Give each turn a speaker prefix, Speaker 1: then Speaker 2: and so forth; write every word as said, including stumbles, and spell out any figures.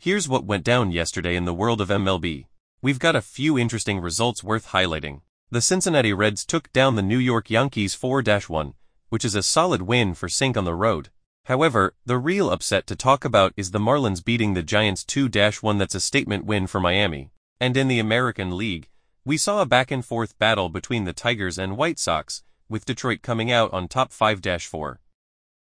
Speaker 1: Here's what went down yesterday in the world of M L B. We've got a few interesting results worth highlighting. The Cincinnati Reds took down the New York Yankees four to one, which is a solid win for Cincy on the road. However, the real upset to talk about is the Marlins beating the Giants two to one. That's a statement win for Miami. And in the American League, we saw a back-and-forth battle between the Tigers and White Sox, with Detroit coming out on top five to four.